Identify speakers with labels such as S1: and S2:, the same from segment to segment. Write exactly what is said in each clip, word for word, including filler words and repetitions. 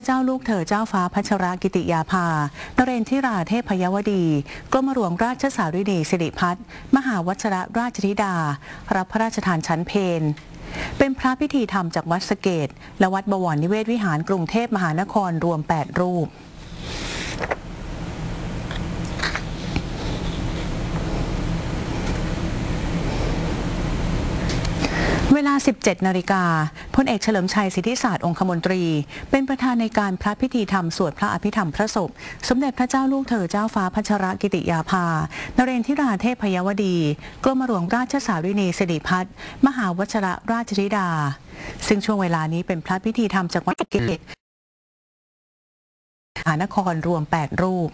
S1: เจ้าลูกเธอเจ้าฟ้าพัชรกิติยาภานเรนทิราเทพยวดีกรมหลวงราชสารินีสิริพัฒน์มหาวัชรราชธิดารับพระราชทานชั้นเพลเป็นพระพิธีธรรมจากวัดสะเกษและวัดบวรนิเวศวิหารกรุงเทพมหานครรวมแปดรูปเวลา สิบเจ็ด นาฬิกาพลเอกเฉลิมชัยสิทธิศาสตร์องคมนตรีเป็นประธานในการพระพิธีธรรมสวดพระอภิธรรมพระศพสมเด็จพระเจ้าลูกเธอเจ้าฟ้าพัชรกิติยาภานเรนทิราเทพยวดีกรมหลวงราชสารินีสิริพัฒน์มหาวัชรราชธิดาซึ่งช่วงเวลานี้เป็นพระพิธีธรรมจากวัดสะเกษมหานครรวมแปดรูป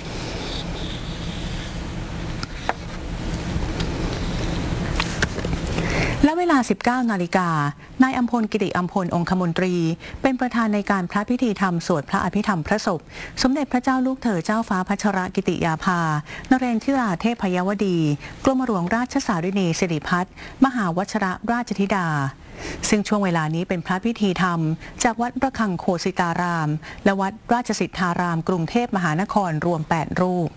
S1: และเวลา สิบเก้า นาฬิกานายอัมพลกิติอัมพลองคมนตรีเป็นประธานในการพระพิธีธรรมสวดพระอภิธรรมพระศพสมเด็จพระเจ้าลูกเธอเจ้าฟ้าพัชรกิติยาภานเรนทิราเทพยวดีกรมหลวงราชสารินีสิริพัฒน์มหาวัชรราชธิดาซึ่งช่วงเวลานี้เป็นพระพิธีธรรมจากวัดระฆังโคสิตารามและวัดราชสิทธารามกรุงเทพมหานครรวมแปดรูป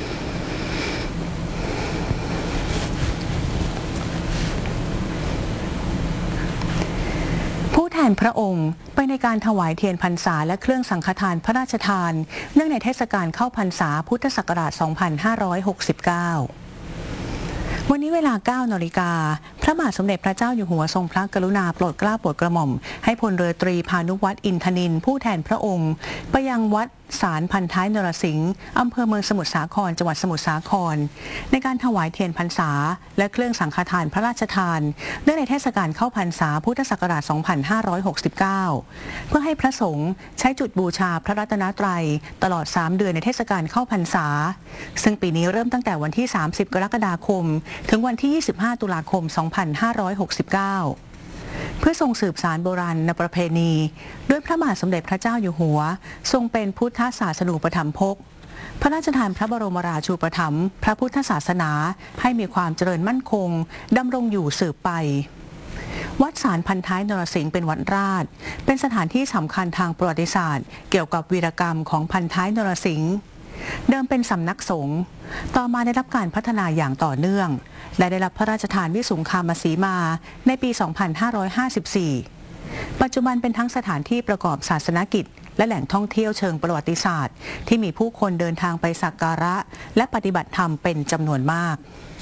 S1: ผู้แทนพระองค์ไปในการถวายเทียนพรรษาและเครื่องสังฆทานพระราชทานเนื่องในเทศกาลเข้าพรรษาพุทธศักราช สองพันห้าร้อยหกสิบเก้า วันนี้เวลา เก้า นาฬิกาพระบาทสมเด็จพระเจ้าอยู่หัวทรงพระกรุณาโปรดเกล้าโปรดกระหม่อมให้พลเรือตรีพานุวัฒน์อินทนินผู้แทนพระองค์ไปยังวัดศาลพันท้ายนรสิงห์อำเภอเมืองสมุทรสาครจังหวัดสมุทรสาครในการถวายเทียนพรรษาและเครื่องสังฆทานพระราชทานเนื่องในเทศกาลเข้าพรรษาพุทธศักราช สองพันห้าร้อยหกสิบเก้า เพื่อให้พระสงฆ์ใช้จุดบูชาพระรัตนตรัยตลอดสามเดือนในเทศกาลเข้าพรรษาซึ่งปีนี้เริ่มตั้งแต่วันที่ สามสิบ กรกฎาคมถึงวันที่ ยี่สิบห้า ตุลาคม สองพันห้าร้อยหกสิบเก้าเพื่อทรงสืบสานโบราณประเพณีด้วยพระบาทสมเด็จพระเจ้าอยู่หัวทรงเป็นพุทธศาสนูปถัมภกพระราชทานพระบรมราชูปถัมภ์พระพุทธศาสนาให้มีความเจริญมั่นคงดำรงอยู่สืบไปวัดศาลพันท้ายนรสิงห์เป็นวัดราชเป็นสถานที่สำคัญทางประวัติศาสตร์เกี่ยวกับวีรกรรมของพันท้ายนรสิงห์เดิมเป็นสำนักสงฆ์ต่อมาได้รับการพัฒนาอย่างต่อเนื่องและได้รับพระราชทานวิสุงคามสีมาในปี สองพันห้าร้อยห้าสิบสี่ ปัจจุบันเป็นทั้งสถานที่ประกอบศาสนกิจและแหล่งท่องเที่ยวเชิงประวัติศาสตร์ที่มีผู้คนเดินทางไปสักการะและปฏิบัติธรรมเป็นจำนวนมาก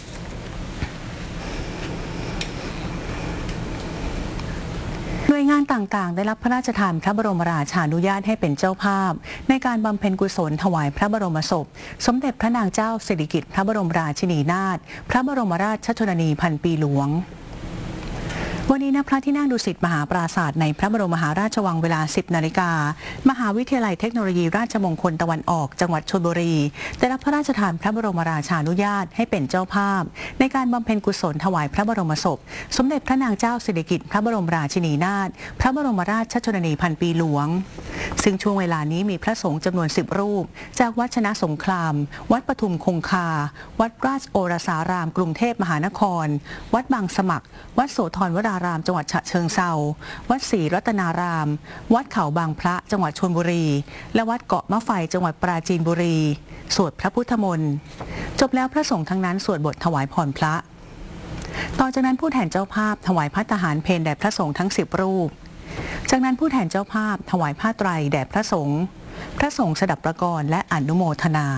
S1: หน่วยงานต่างๆได้รับพระราชทานพระบรมราชานุญาตให้เป็นเจ้าภาพในการบำเพ็ญกุศลถวายพระบรมศพสมเด็จพระนางเจ้าสิริกิติ์พระบรมราชินีนาถพระบรมราชชนนีพันปีหลวงวันนี้ณพระที่นั่งดุสิตมหาปราสาทในพระบรมมหาราชวังเวลา สิบ นาฬิกามหาวิทยาลัยเทคโนโลยีราชมงคลตะวันออกจังหวัดชลบุรีได้รับพระราชทานพระบรมราชานุญาตให้เป็นเจ้าภาพในการบำเพ็ญกุศลถวายพระบรมศพสมเด็จพระนางเจ้าสิริกิติ์พระบรมราชินีนาถพระบรมราชชนนีพันปีหลวงซึ่งช่วงเวลานี้มีพระสงฆ์จำนวนสิบรูปจากวัดชนะสงครามวัดปทุมคงคาวัดราชโอรสารามกรุงเทพมหานครวัดบางสมัครวัดโสธรวรารามจังหวัดฉะเชิงเทราวัดศรีรัตนารามวัดเขาบางพระจังหวัดชลบุรีและวัดเกาะมะไฟจังหวัดปราจีนบุรีสวดพระพุทธมนต์จบแล้วพระสงฆ์ทั้งนั้นสวดบทถวายพรพระต่อจากนั้นผู้แทนเจ้าภาพถวายพระทหารเพลแด่พระสงฆ์ทั้งสิบรูปจากนั้นผู้แทนเจ้าภาพถวายผ้าไตรแด่พระสงฆ์พระสงฆ์สดับประกรณ์และอนุโมทนา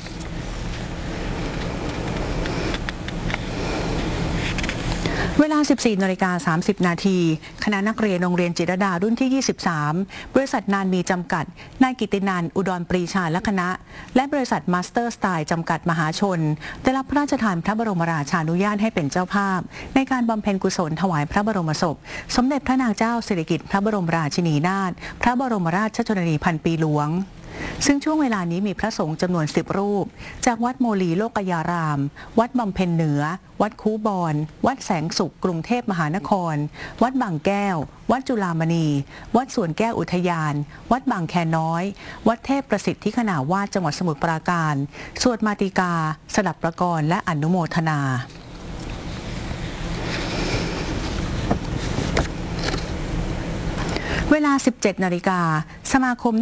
S1: เวลา สิบสี่ นาฬิกา สามสิบ นาทีคณะนักเรียนโรงเรียนจิตรดารุ่นที่ ยี่สิบสาม บริษัทนานมีจำกัดนายกิตินันท์อุดรปรีชาและคณะและบริษัทมาสเตอร์สไตล์จำกัดมหาชนได้รับพระราชทานพระบรมราชานุญาตให้เป็นเจ้าภาพในการบำเพ็ญกุศลถวายพระบรมศพสมเด็จพระนางเจ้าสิริกิติ์พระบรมราชินีนาถพระบรมราชชนนีพันปีหลวงซึ่งช่วงเวลานี้มีพระสงฆ์จำนวนสิบรูปจากวัดโมลีโลกยารามวัดบำเพ็ญเหนือวัดคูบอนวัดแสงสุขกรุงเทพมหานครวัดบางแก้ววัดจุฬามณีวัดสวนแก้วอุทยานวัดบางแคน้อยวัดเทพประสิทธิ์ที่ขณาวาดจังหวัดสมุทรปราการสวดมาติกาสดับประกรณ์และอนุโมทนา พเวลา สิบเจ็ดนาฬิกา สมาคม